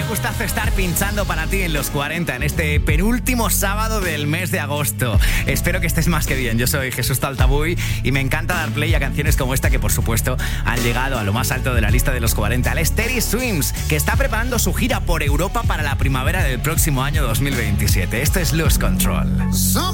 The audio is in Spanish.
gustazo estar pinchando para ti en los 40 en este penúltimo sábado del mes de agosto. Espero que estés más que bien. Yo soy Jesús Taltabuy y me encanta dar play a canciones como esta que, por supuesto, han llegado a lo más alto de la lista de los 40. El Teddy Swims, que está preparando su gira por Europa para la primavera del próximo año 2027. Esto es Lose Control.